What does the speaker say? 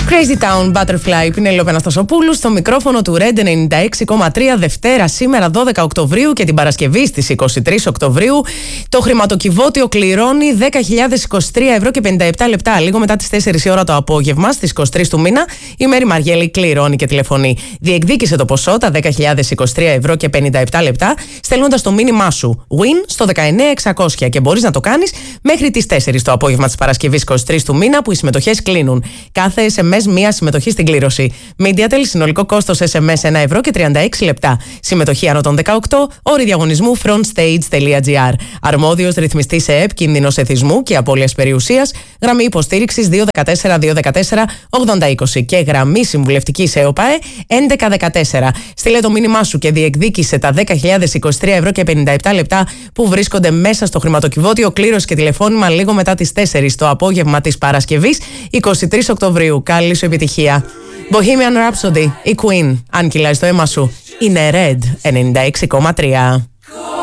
Crazy Town Butterfly, Πινελόπη Αναστασοπούλου, στο μικρόφωνο του Red 96,3 Δευτέρα, σήμερα 12 Οκτωβρίου και την Παρασκευή στις 23 Οκτωβρίου. Το χρηματοκιβώτιο κληρώνει 10.023 ευρώ και 57 λεπτά. Λίγο μετά τις 4 η ώρα το απόγευμα, στις 23 του μήνα, η Μέρη Μαργέλη κληρώνει και τηλεφωνεί. Διεκδίκησε το ποσό, τα 10.023 ευρώ και 57 λεπτά, στέλνοντας το μήνυμά σου WIN στο 19600 και μπορείς να το κάνεις μέχρι τις 4 το απόγευμα της Παρασκευής 23 του μήνα, που οι συμμετοχές κλείνουν. Κάθε SMS μία συμμετοχή στην κλήρωση. MediaTel, συνολικό κόστος SMS 1 ευρώ και 36 λεπτά. Συμμετοχή άνω των 18, όροι διαγωνισμού frontstage.gr. Αρμόδιος ρυθμιστής ΕΕΠ, κίνδυνος εθισμού και απώλειας περιουσίας. Γραμμή υποστήριξης 214-214-8020 και γραμμή συμβουλευτικής ΕΟΠΑΕ 1114. Στείλε το μήνυμά σου και διεκδίκησε τα 10.023 ευρώ και 57 λεπτά που βρίσκονται μέσα στο χρηματοκιβώτιο κλήρωση και τηλεφώνημα λίγο μετά τις 4 το απόγευμα της Παρασκευής 23 Οκτωβρίου. Καλή σου επιτυχία. Bohemian Rhapsody, η Queen, αν κυλάει το αίμα σου, είναι Red 96,3.